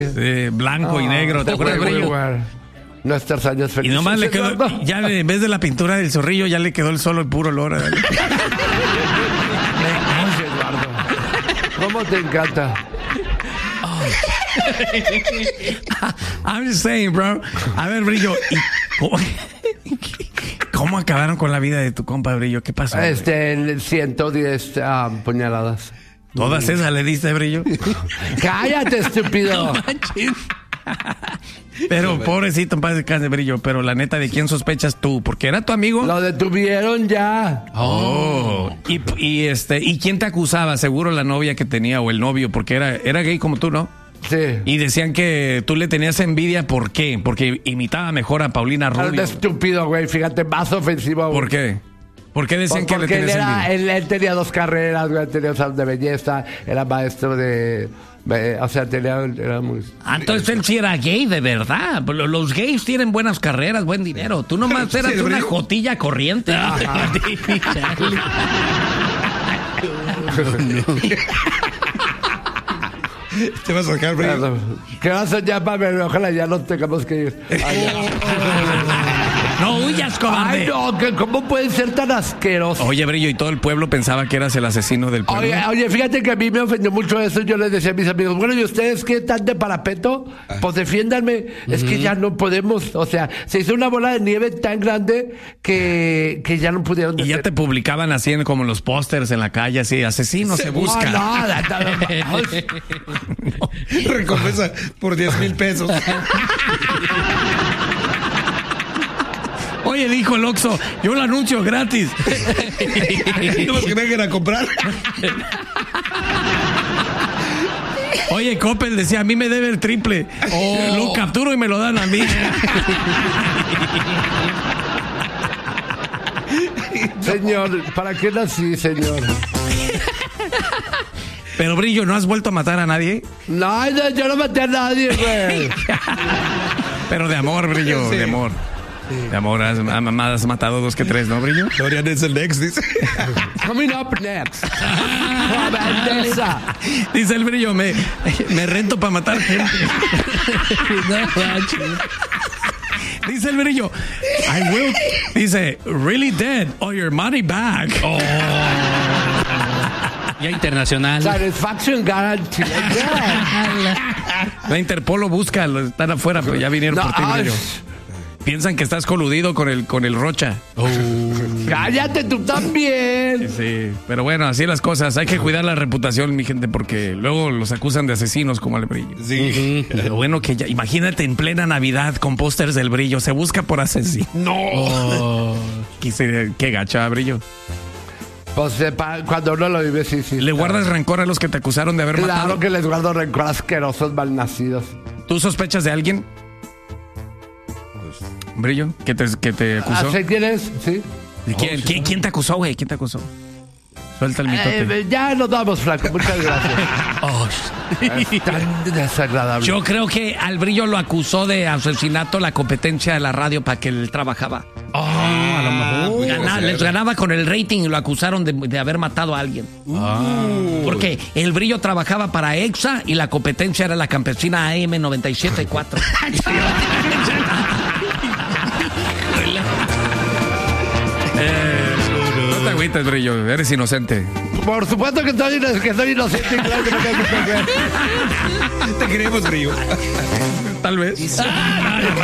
blanco y negro, ¿te acuerdas, Brillo? Nuestros años felices. Y nomás le quedó, ya en vez de la pintura del zorrillo, ya le quedó el solo el puro olor. Eduardo. ¿Cómo te encanta? I'm just saying, bro. A ver, Brillo, ¿cómo acabaron con la vida de tu compa, Brillo? ¿Qué pasó? 110 puñaladas. ¿Todas esas le diste, Brillo? ¡Cállate, estúpido! No manches. Pero pobrecito, en paz descanse, Brillo. Pero la neta, ¿de quién sospechas tú? ¿Porque era tu amigo? Lo detuvieron ya. ¿Y quién te acusaba? Seguro la novia que tenía o el novio, porque era gay como tú, ¿no? Sí. Y decían que tú le tenías envidia, ¿por qué? Porque imitaba mejor a Paulina Rubio. Era estúpido, güey, fíjate, más ofensivo. ¿Por qué? ¿Por qué decían que le tenías envidia? Él tenía 2 carreras, güey, tenía salón de belleza, era maestro de... O sea, era muy... Entonces él sí era gay, de verdad. Los gays tienen buenas carreras, buen dinero. Tú nomás eras una jotilla corriente. Te vas a sacar, Brillo. ¿Qué vas a llamar? Ojalá ya no tengamos que ir. No huyas, cobarde. Ay, no, ¿cómo pueden ser tan asquerosos? Oye, Brillo, y todo el pueblo pensaba que eras el asesino del pueblo. Oye, fíjate que a mí me ofendió mucho eso. Yo les decía a mis amigos, bueno, ¿y ustedes qué están de parapeto? Pues defiéndanme. Es que ya no podemos. O sea, se hizo una bola de nieve tan grande que ya no pudieron Y ya te publicaban así como los pósters en la calle, así, asesino se busca. No. Recompensa por 10,000 pesos. Oye, dijo el Oxxo, yo lo anuncio gratis. No más que vengan a comprar. Oye, Coppel decía, a mí me debe el triple. Lo capturo y me lo dan a mí. Señor, ¿para qué nací, señor? Pero, Brillo, ¿no has vuelto a matar a nadie? No, yo no maté a nadie, güey. Pero de amor, Brillo, sí. De amor. De amor, has matado 2 que 3, ¿no, Brillo? Dorian es el next, dice. Coming up next. Dice el Brillo, me rento para matar gente. Dice el Brillo, I will. Dice, really dead or your money back. Ya internacional. Satisfaction guarantee. La Interpol lo busca, están afuera, pero ya vinieron por ti, Brillo. Piensan que estás coludido con el Rocha. Cállate tú también. Sí, pero bueno, así las cosas. Hay que cuidar la reputación, mi gente, porque luego los acusan de asesinos como al Brillo. Sí. Lo bueno que ya, imagínate en plena Navidad con pósters del Brillo, se busca por asesino. No. Qué gacha, Brillo. Pues cuando uno lo vive, sí. ¿Le guardas rencor a los que te acusaron de haber matado? Claro que les guardo rencor, asquerosos malnacidos. ¿Tú sospechas de alguien? Brillo, que te acusó. ¿Sé quién es? Sí. ¿Quién te acusó, güey? ¿Quién te acusó? Suelta el mitote. Ya nos vamos, flaco. Muchas gracias. Es tan desagradable. Yo creo que al Brillo lo acusó de asesinato la competencia de la radio para que él trabajaba. A lo mejor. Les ganaba con el rating y lo acusaron de haber matado a alguien. Porque el Brillo trabajaba para EXA y la competencia era la campesina AM 97.4. No te agüites, Brillo, eres inocente. Por supuesto que soy inocente. Claro que no tengo que Te queremos, Brillo. Tal vez.